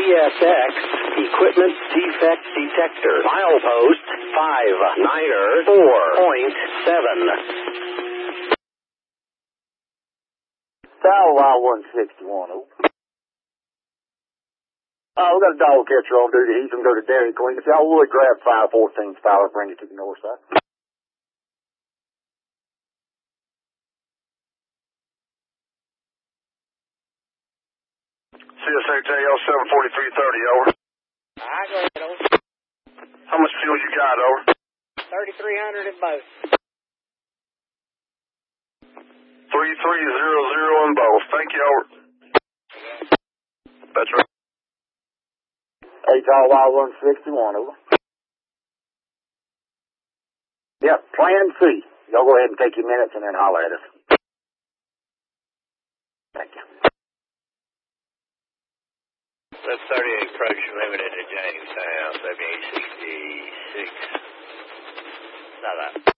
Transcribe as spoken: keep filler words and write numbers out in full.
S X Equipment Defect Detector. Milepost five niner four point seven. Tower Y one sixty-one, over. Uh, we got a dog catcher on duty. He's going to go to Dairy Queen. If y'all would grab five fourteen Fowler, bring it to the north side. C S A J L seven forty-three thirty, over. I go ahead, over. How much fuel you got, over? thirty-three hundred in both. thirty-three hundred in both. Thank you, over. That's right. H R Y one sixty-one, over. Yep, plan C. Y'all go ahead and take your minutes and then holler at us. Thank you. That's thirty-eight approach limited to Jamestown, seventy-eight sixty-six. Not that.